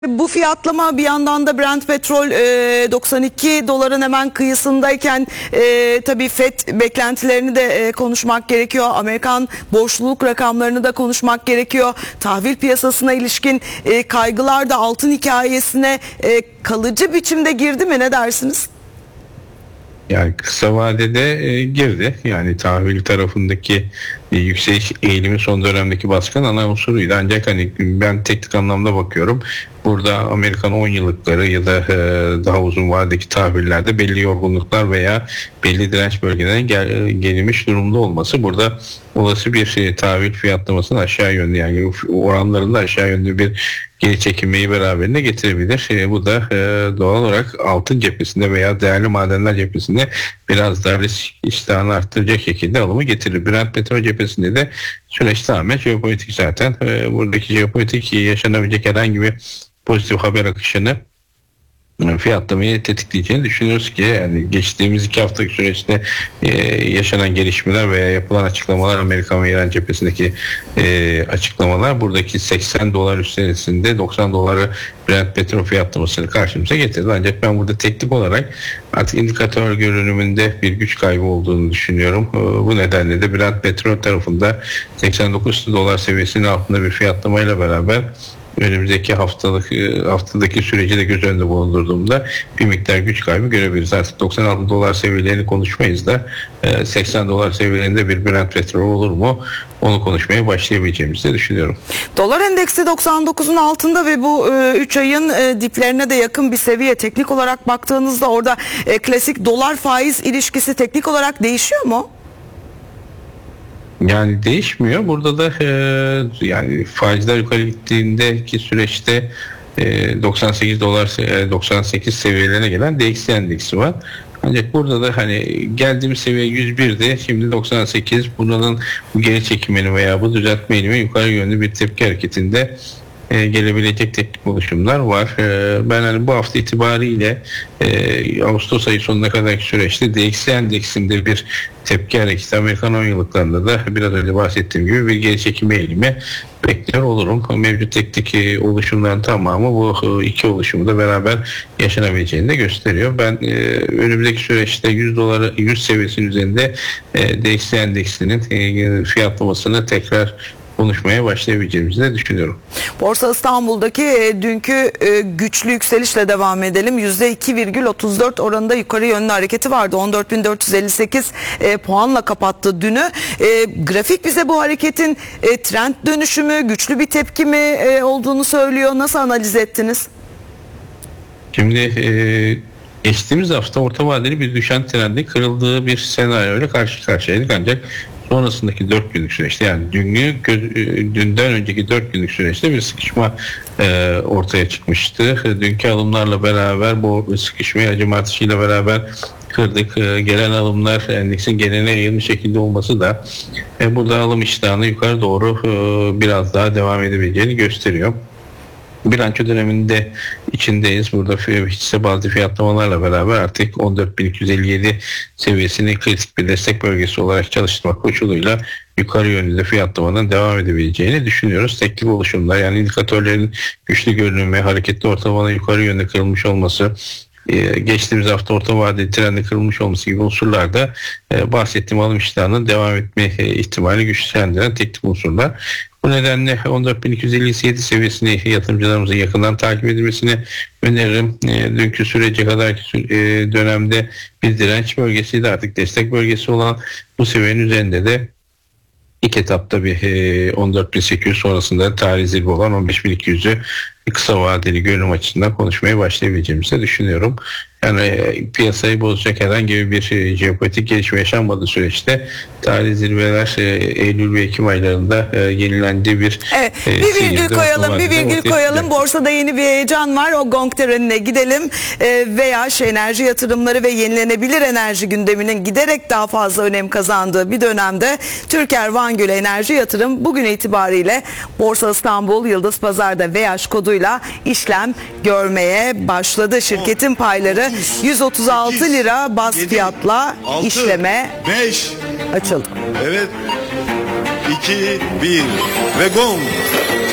Bu fiyatlama bir yandan da Brent petrol 92 doların hemen kıyısındayken tabii FED beklentilerini de konuşmak gerekiyor. Amerikan borçluluk rakamlarını da konuşmak gerekiyor. Tahvil piyasasına ilişkin kaygılar da altın hikayesine kalıcı biçimde girdi mi, ne dersiniz? Yani kısa vadede girdi. Yani tahvil tarafındaki yükseliş eğilimi son dönemdeki baskın ana unsuruydu. Ancak hani ben teknik anlamda bakıyorum. Burada Amerikan 10 yıllıkları ya da daha uzun vadedeki tahvillerde belli yorgunluklar veya belli direnç bölgelerine gelinmiş durumda olması burada olası bir tahvil fiyatlamasının aşağı yönlü, yani oranlarında aşağı yönlü bir geri çekilmeyi beraberinde getirebilir. Bu da doğal olarak altın cephesinde veya değerli madenler cephesinde biraz daha risk iştahını arttıracak şekilde alımı getirir. Brent petrol cephesinde de süreç tamamen jeopolitik zaten. Buradaki jeopolitik yaşanabilecek herhangi bir pozitif haber akışını fiyatlamayı tetikleyeceğini düşünüyoruz ki yani geçtiğimiz 2 haftalık süreçte yaşanan gelişmeler veya yapılan açıklamalar, Amerika ve İran cephesindeki açıklamalar buradaki 80 dolar üstünde 90 doları Brent petrol fiyatlamasını karşımıza getirdi. Ancak ben burada teknik olarak artık indikatör görünümünde bir güç kaybı olduğunu düşünüyorum. Bu nedenle de Brent petrol tarafında 89 dolar seviyesinin altında bir fiyatlamayla beraber önümüzdeki haftadaki süreci de göz önünde bulundurduğumda bir miktar güç kaybı görebiliriz. Artık 96 dolar seviyelerini konuşmayız da 80 dolar seviyelerinde bir Brent petrol olur mu? Onu konuşmaya başlayabileceğimizi düşünüyorum. Dolar endeksi 99'un altında ve bu 3 ayın diplerine de yakın bir seviye. Teknik olarak baktığınızda orada klasik dolar faiz ilişkisi teknik olarak değişiyor mu? Yani değişmiyor. Burada da yani faizler yukarı gittiğindeki süreçte 98 seviyelerine gelen DXY endeksi var. Ancak burada da hani geldiğimiz seviye 101'de, şimdi 98, bunun bu geri çekimini veya bu düzeltme eğilimi yukarı yönlü bir tepki hareketinde gelebilecek teknik oluşumlar var. Ben hani bu hafta itibariyle Ağustos ayı sonuna kadarki süreçte DXY endeksinde bir tepki hareketi, Amerikan 10 yıllıklarında da biraz önce bahsettiğim gibi bir geri çekilme eğilimi bekliyor olurum. Mevcut teknik oluşumların tamamı bu iki oluşumu da beraber yaşanabileceğini de gösteriyor. Ben önümüzdeki süreçte 100 seviyesinin üzerinde DXY endeksinin fiyatlamasını tekrar konuşmaya başlayabileceğimizi de düşünüyorum. Borsa İstanbul'daki dünkü güçlü yükselişle devam edelim. %2,34 oranında yukarı yönlü hareketi vardı. 14.458 puanla kapattı dünü. Grafik bize bu hareketin trend dönüşümü, güçlü bir tepki mi olduğunu söylüyor. Nasıl analiz ettiniz? Şimdi geçtiğimiz hafta orta vadeli bir düşen trendin kırıldığı bir senaryoyla karşı karşıyaydık, ancak sonrasındaki 4 günlük süreçte, yani dünden önceki 4 günlük süreçte bir sıkışma ortaya çıkmıştı. Dünkü alımlarla beraber bu sıkışmayı hacim artışıyla beraber kırdık. Gelen alımlar endeksin geneline yayılmış şekilde olması da burada alım iştahını yukarı doğru biraz daha devam edebileceğini gösteriyor. Bilanço döneminde içindeyiz. Burada hisse bazlı fiyatlamalarla beraber artık 14.257 seviyesini kritik bir destek bölgesi olarak çalıştırmak koşuluyla yukarı yönlü de fiyatlamanın devam edebileceğini düşünüyoruz. Teknik oluşumlar, yani indikatörlerin güçlü görünümü, hareketli ortalamanın yukarı yönde kırılmış olması, geçtiğimiz hafta orta vadeli trendin kırılmış olması gibi unsurlarda bahsettiğim alım iştahının devam etme ihtimali güçlendiren teknik unsurlar. Bu nedenle 14.257 seviyesini yatırımcılarımızın yakından takip edilmesini öneririm. Dünkü sürece kadarki dönemde bir direnç bölgesiydi, artık destek bölgesi olan bu seviyenin üzerinde de İlk etapta bir 14.800, sonrasında tarihi zirve olan 15.200'ü kısa vadeli görünüm açısından konuşmaya başlayabileceğimizi düşünüyorum. Yani piyasayı bozacak herhangi bir jeopolitik gelişme yaşanmadığı süreçte tarihi zirveler Eylül ve Ekim aylarında yenilendiği bir bir virgül koyalım. Borsada yeni bir heyecan var. O gong törenine gidelim. Veya enerji yatırımları ve yenilenebilir enerji gündeminin giderek daha fazla önem kazandığı bir dönemde Türker Vangül Enerji Yatırım bugün itibariyle Borsa İstanbul Yıldız Pazar'da VH koduyla işlem görmeye başladı. Şirketin payları 136 lira baz fiyatla işleme açıldı. Evet. 2, 1 ve gong.